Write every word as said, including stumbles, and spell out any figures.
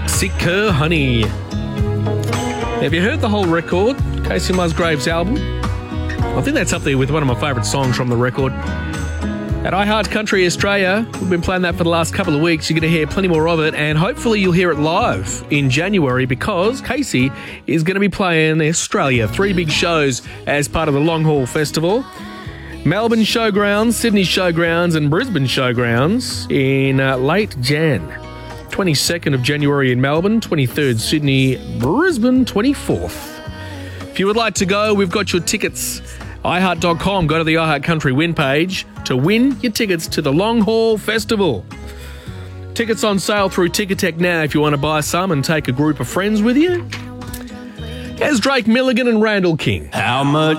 Mexico Honey. Have you heard the whole record? Casey Musgraves' album? I think that's up there with one of my favourite songs from the record. At iHeart Country Australia, we've been playing that for the last couple of weeks. You're going to hear plenty more of it, and hopefully you'll hear it live in January because Casey is going to be playing Australia. Three big shows as part of the Long Haul Festival. Melbourne Showgrounds, Sydney Showgrounds and Brisbane Showgrounds in uh, late Jan. twenty-second of January in Melbourne, twenty-third Sydney, Brisbane twenty-fourth. If you would like to go, we've got your tickets. i heart dot com. Go to the iHeart Country win page to win your tickets to the Long Haul Festival. Tickets on sale through Ticketek now if you want to buy some and take a group of friends with you. Here's Drake Milligan and Randall King. How much